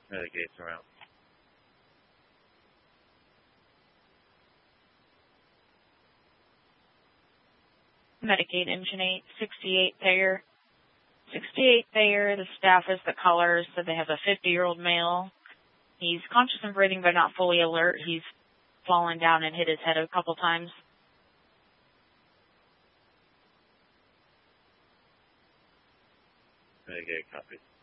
Medicate's around. Medicaid Engine 8, 68 payer. 68 payer, the staff is the caller, said they have a 50-year-old male. He's conscious and breathing but not fully alert. He's fallen down and hit his head a couple times. Medicaid, copy.